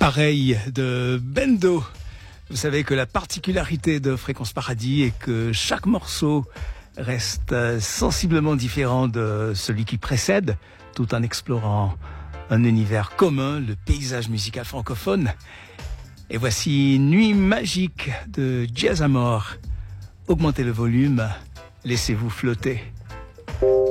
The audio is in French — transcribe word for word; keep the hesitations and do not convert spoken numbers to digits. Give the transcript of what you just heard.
Pareil de Bendo. Vous savez que la particularité de Fréquence Paradis est que chaque morceau reste sensiblement différent de celui qui précède, tout en explorant un univers commun, le paysage musical francophone. Et voici Nuit magique de Jazz Amor. Augmentez le volume, laissez-vous flotter.